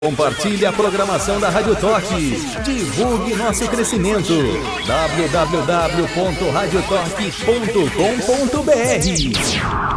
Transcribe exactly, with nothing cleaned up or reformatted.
Compartilhe a programação da Rádio Torque. Divulgue nosso crescimento. w w w ponto rádio torque ponto com ponto b r